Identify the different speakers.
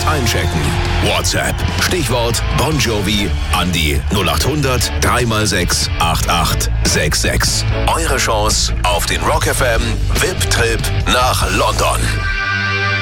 Speaker 1: jetzt einchecken. WhatsApp. Stichwort Bon Jovi an die 0800 3x6 8866. Eure Chance auf den Rock FM VIP-Trip nach London.